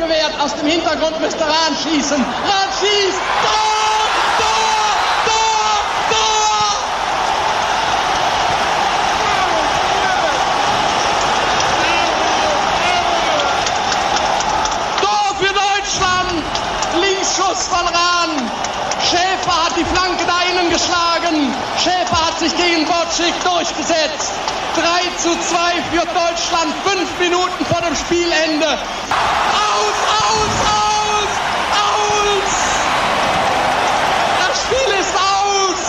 gewährt. Aus dem Hintergrund müsste Rahn schießen. Rahn schießt. Tor! Tor! Tor! Tor! Tor für Deutschland. Linksschuss von Rahn. Schäfer hat die Flanke da innen geschlagen. Schäfer hat sich gegen Bocik durchgesetzt. 3:2 für Deutschland, 5 Minuten vor dem Spielende. Aus, aus, aus, aus! Das Spiel ist aus!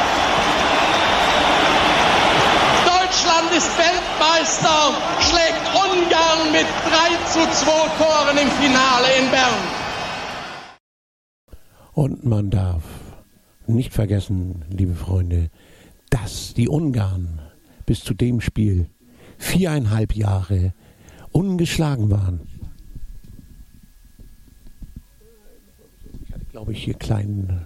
Deutschland ist Weltmeister, schlägt Ungarn mit 3:2 Toren im Finale in Bern. Und man darf nicht vergessen, liebe Freunde, dass die Ungarn bis zu dem Spiel 4,5 Jahre ungeschlagen waren. Ich hatte, glaube ich, hier kleinen...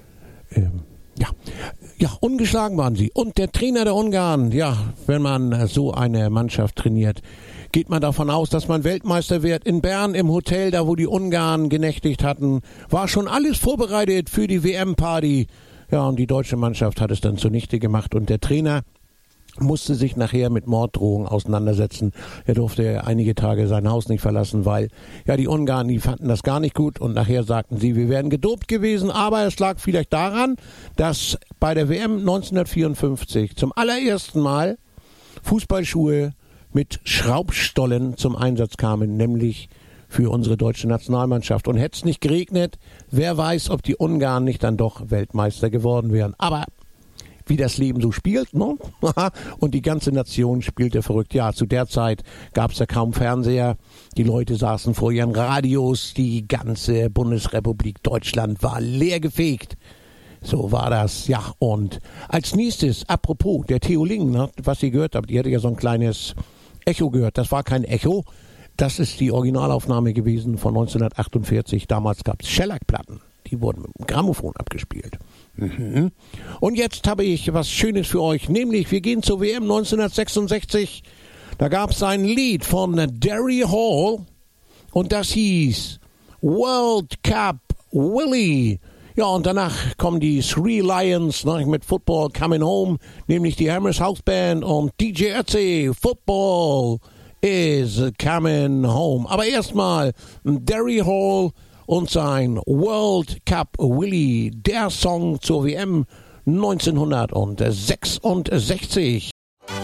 ungeschlagen waren sie. Und der Trainer der Ungarn, wenn man so eine Mannschaft trainiert, geht man davon aus, dass man Weltmeister wird. In Bern im Hotel, da wo die Ungarn genächtigt hatten, war schon alles vorbereitet für die WM-Party. Ja, und die deutsche Mannschaft hat es dann zunichte gemacht. Und der Trainer musste sich nachher mit Morddrohungen auseinandersetzen. Er durfte einige Tage sein Haus nicht verlassen, weil die Ungarn, die fanden das gar nicht gut und nachher sagten sie, wir wären gedopt gewesen, aber es lag vielleicht daran, dass bei der WM 1954 zum allerersten Mal Fußballschuhe mit Schraubstollen zum Einsatz kamen, nämlich für unsere deutsche Nationalmannschaft. Und hätte es nicht geregnet, wer weiß, ob die Ungarn nicht dann doch Weltmeister geworden wären. Aber wie das Leben so spielt, ne? Und die ganze Nation spielte verrückt. Ja, zu der Zeit gab es ja kaum Fernseher. Die Leute saßen vor ihren Radios. Die ganze Bundesrepublik Deutschland war leergefegt. So war das, ja. Und als nächstes, apropos, der Theo Ling, ne, was ihr gehört habt, ihr hattet ja so ein kleines Echo gehört. Das war kein Echo. Das ist die Originalaufnahme gewesen von 1948. Damals gab es Shellac-Platten. Die wurden mit dem Grammophon abgespielt. Mhm. Und jetzt habe ich was Schönes für euch, nämlich wir gehen zur WM 1966. Da gab es ein Lied von Derry Hall und das hieß World Cup Willie. Ja, und danach kommen die Three Lions mit Football Coming Home, nämlich die Hammers House Band und DJ Ötzi, Football is Coming Home. Aber erstmal Derry Hall und sein World Cup Willie, der Song zur WM 1966.